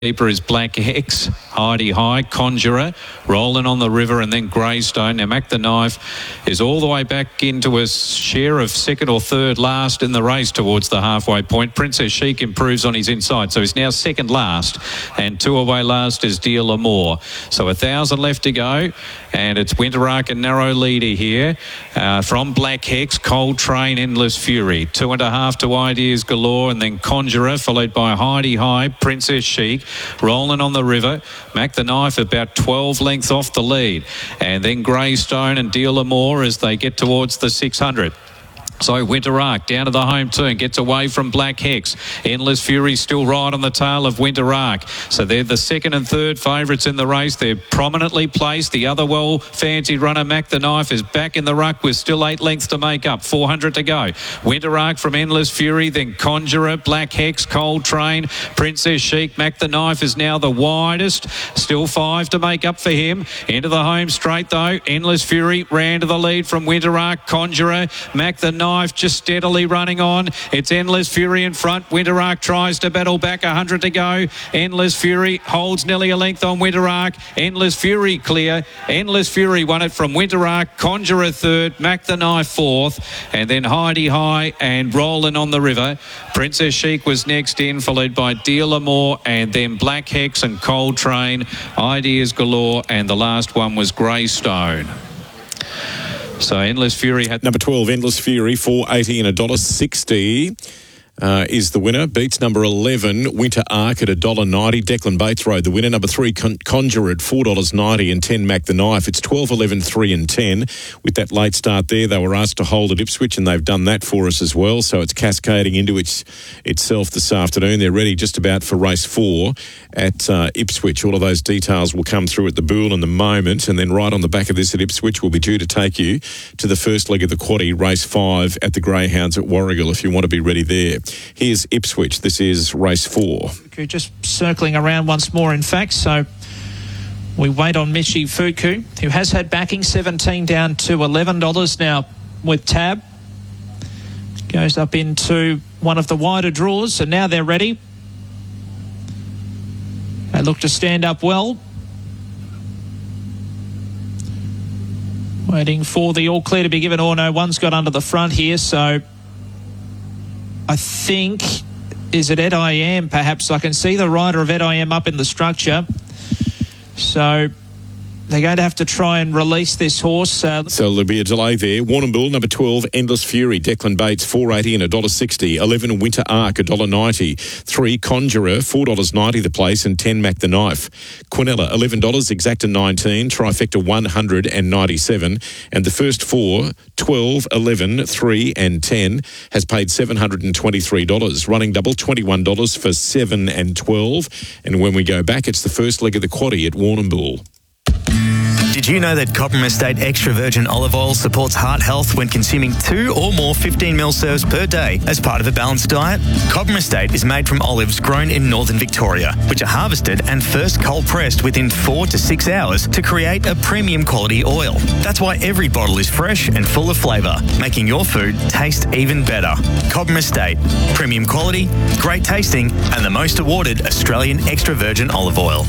Keeper is Black Hex, Heidi High, Conjurer, Rolling on the River, and then Greystone. Now, Mac the Knife is all the way back into a share of second or third last in the race towards the halfway point. Princess Chic improves on his inside, so he's now second last, and two away last is Dear L'Amour. So 1,000 left to go, and it's Winter Arc and Narrow Leader here from Black Hex, Cold Train, Endless Fury. 2.5 to Ideas Galore, and then Conjurer, followed by Heidi High, Princess Chic, Rolling on the River, Mac the Knife about 12 lengths off the lead, and then Greystone and Deal L'Amour as they get towards the 600. So Winter Arc down to the home turn, gets away from Black Hex. Endless Fury still right on the tail of Winter Arc. So they're the second and third favourites in the race. They're prominently placed. The other well-fancied runner, Mac the Knife, is back in the ruck with still 8 lengths to make up. 400 to go. Winter Arc from Endless Fury, then Conjurer, Black Hex, Cold Train, Princess Chic. Mac the Knife is now the widest. Still 5 to make up for him. Into the home straight though. Endless Fury ran to the lead from Winter Arc, Conjurer, Mac the Knife just steadily running on. It's Endless Fury in front. Winter Arc tries to battle back. 100 to go. Endless Fury holds nearly a length on Winter Arc. Endless Fury clear. Endless Fury won it from Winter Arc. Conjurer third. Mac the Knife fourth. And then Heidi High and Rolling on the River. Princess Chic was next in, followed by Dear L'Amour, and then Black Hex and Cold Train. Ideas Galore, and the last one was Greystone. So Endless Fury had... Number 12, Endless Fury, $4.80 and $1.60 is the winner. Beats number 11, Winter Arc at $1.90. Declan Bates rode the winner. Number 3, Conjurer at $4.90 and 10 Mac the Knife. It's 12, 11, 3 and 10. With that late start there, they were asked to hold at Ipswich, and they've done that for us as well. So it's cascading into itself this afternoon. They're ready just about for race 4 at Ipswich. All of those details will come through at the Bull in the moment, and then right on the back of this at Ipswich, we'll be due to take you to the first leg of the quaddie, race 5 at the Greyhounds at Warragul, if you want to be ready there. Here's Ipswich. This is race 4. Just circling around once more, in fact. So we wait on Michi Fuku, who has had backing, 17 down to $11 now with Tab. Goes up into one of the wider draws, and now they're ready. They look to stand up well. Waiting for the all clear to be given. Oh no, one's got under the front here, so I think, is it Ed I Am perhaps? I can see the rider of Ed I Am up in the structure. So they're going to have to try and release this horse. So there'll be a delay there. Warrnambool, number 12, Endless Fury. Declan Bates, $4.80 and $1.60. 11, Winter Arc, $1.90. 3, Conjurer, $4.90 the place, and 10, Mac the Knife. Quinella, $11, Exacta 19, Trifecta 197. And the first 4, 12, 11, 3 and 10 has paid $723. Running double, $21 for 7 and 12. And when we go back, it's the first leg of the quaddie at Warrnambool. Did you know that Cobram Estate Extra Virgin Olive Oil supports heart health when consuming 2 or more 15ml serves per day as part of a balanced diet? Cobram Estate is made from olives grown in northern Victoria, which are harvested and first cold pressed within 4 to 6 hours to create a premium quality oil. That's why every bottle is fresh and full of flavour, making your food taste even better. Cobram Estate, premium quality, great tasting, and the most awarded Australian extra virgin olive oil.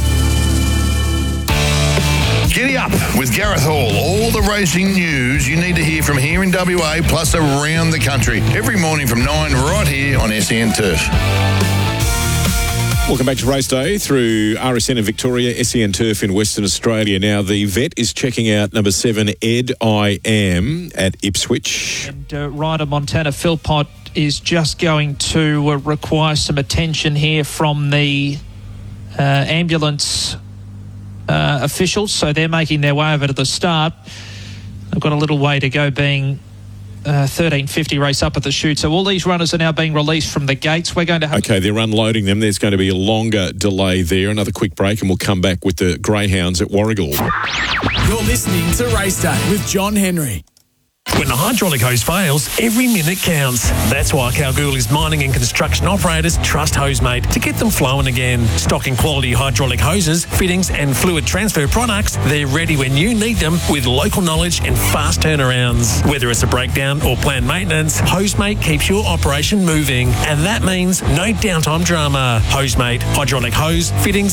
Giddy up with Gareth Hall. All the racing news you need to hear from here in WA plus around the country. Every morning from 9 right here on SEN Turf. Welcome back to Race Day through RSN in Victoria, SEN Turf in Western Australia. Now, the vet is checking out number 7, Ed I Am at Ipswich. And rider Montana Philpott is just going to require some attention here from the ambulance officials, so they're making their way over to the start. They've got a little way to go, being 13:50 race up at the chute. So all these runners are now being released from the gates. We're going to have... Okay, they're unloading them. There's going to be a longer delay there. Another quick break and we'll come back with the Greyhounds at Warragul. You're listening to Race Day with John Henry. When the hydraulic hose fails, every minute counts. That's why Kalgoorlie's mining and construction operators trust Hosemate to get them flowing again. Stocking quality hydraulic hoses, fittings and fluid transfer products, they're ready when you need them with local knowledge and fast turnarounds. Whether it's a breakdown or planned maintenance, Hosemate keeps your operation moving. And that means no downtime drama. Hosemate, hydraulic hose, fittings